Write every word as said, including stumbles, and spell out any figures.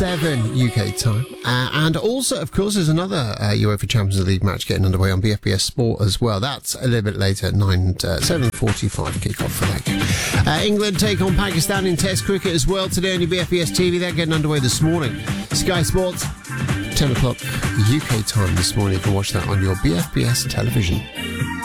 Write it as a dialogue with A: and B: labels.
A: seven U K time. Uh, and also, of course, there's another uh, UEFA Champions League match getting underway on B F B S Sport as well. That's a little bit later at nine, uh, seven forty-five kick-off for that game. Uh, England take on Pakistan in Test cricket as well today on your B F B S T V. They're getting underway this morning. Sky Sports, ten o'clock U K time this morning. You can watch that on your B F B S television.